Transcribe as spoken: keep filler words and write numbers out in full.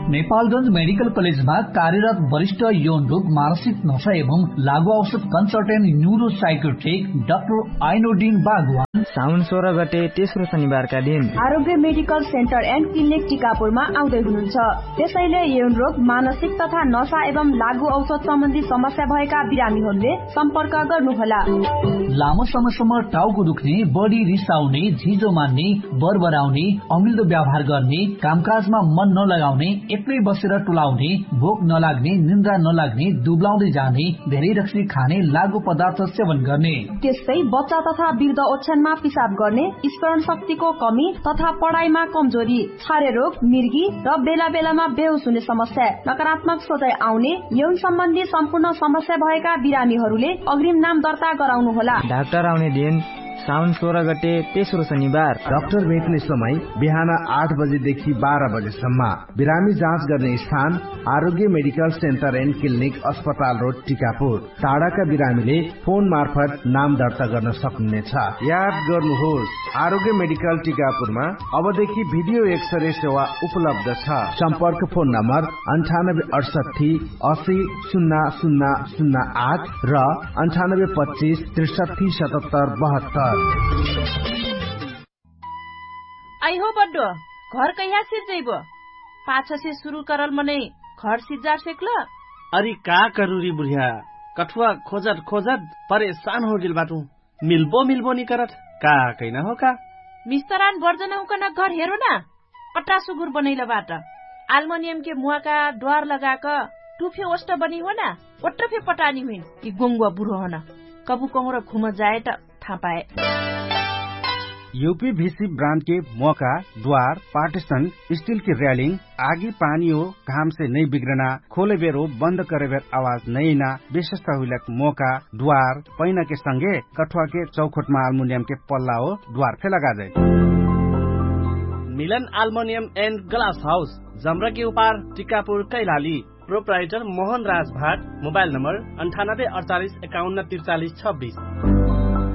Nepalganj medical कलेजमा कार्यरत वरिष्ठ यौन रोग मानसिक नशा एवं लागू औषध कन्सल्टेन्ट न्यूरो साइकोट्रिक डाक्टर आइनोडिन बागवान साउन सोह्र गते तेस्रो शनिबारका दिन आरोग्य मेडिकल सेन्टर एन्ड क्लिनिक टिकापुरमा आउँदै हुनुहुन्छ। त्यसैले यौन रोग मानसिक तथा नशा एवं लागू औषध सम्बन्धी समस्या भएका बिरामीहरूले सम्पर्क गर्नुहोला। लामो समयसम्म टाउको दुख्ने, बढी रिसाउने, झिजो मान्ने, बरबराउने, अमिल्दो व्यवहार गर्ने, कामकाजमा मन नलगाउने, एक्लै बसेर टुलाउने, भोक नलाग्ने, निन्द्रा नलाग्ने, दुब्लाउँदै जाने, धेरै रक्सी खाने, लागू पदार्थ सेवन गर्ने, त्यस्तै बच्चा तथा वृद्ध ओछ्यानमा पिसाब गर्ने, स्मरण शक्तिको कमी तथा पढाइमा कमजोरी, छारे रोग, मिर्गी र बेला बेलामा बेहोस हुने समस्या, नकारात्मक सोचाइ आउने, यौन सम्बन्धी सम्पूर्ण समस्या भएका बिरामीहरूले अग्रिम नाम दर्ता गराउनुहोला। डाक्टर आउने दिन साउन सोह्र गते तेस्रो शनिबार। डाक्टर भेट्ने समय बिहान आठ बजेदेखि बाह्र बजेसम्म। बिरामी जाँच गर्ने स्थान आरोग्य मेडिकल सेन्टर एन्ड क्लिनिक अस्पताल रोड टिकापुर। टाढाका बिरामीले फोन मार्फत नाम दर्ता गर्न सक्नुहुनेछ। याद गर्नुहोस्, आरोग्य मेडिकल टिकापुरमा अबदेखि भिडियो एक्सरे सेवा उपलब्ध छ। सम्पर्क फोन नम्बर अन्ठानब्बे अडसठी असी शून्य शून्य शून्य आठ र अन्ठानब्बे पच्चीस त्रिसठी सतहत्तर बहत्तर। आई हो बड्डो घर कहिया सिर्जैब? पाछ से शुरू करल मने घर सिज्जा सेकल। अरे का करूरी बुढ़िया, कठुआ खोजत खोजत परेशान हो गेल बाटू। मिलबो मिलबो नि करत का कैना हो का। मिस्तरान बर्जन हुकन घर हेरो न, पट्टा सुगुर बनैल बाट आल्मुनियम के मुआ का द्वार लगाक टुफे ओष्ट बनी हो न, ओट्टफे पटानी हुइन कि गोंगुआ बुढो हो न, कबु कहोर घुम जाए त थाहा पाए। यूपीवीसी ब्रांड के मौका, द्वार, पार्टीशन, स्टील की रेलिंग, आगी पानी हो घाम से नहीं बिगड़ना, खोले बेर हो बंद करे बेर आवाज नहीं ना, विशेषता हुई मौका, द्वार, पैना के संगे कठुआ के चौखट में अल्मुनियम के पल्ला हो द्वार पे लगा they. Milan aluminium and glass house, जमरा के उपार, टिकापुर, कैलाली। प्रोप्राइटर मोहन राज भाट। मोबाइल नंबर अंठानब्बे अड़तालीस इक्यावन तिरचालीस छब्बीस।